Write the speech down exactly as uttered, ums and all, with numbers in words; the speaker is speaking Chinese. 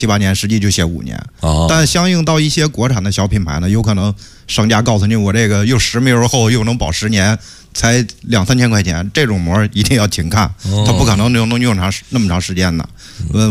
七八年，实际就写五年。 哦， 但相应到一些国产的小品牌呢，有可能商家告诉你，我这个又十米厚，又能保十年，才两三千块钱，这种膜一定要勤看，它不可能能能用长那么长时间的。呃，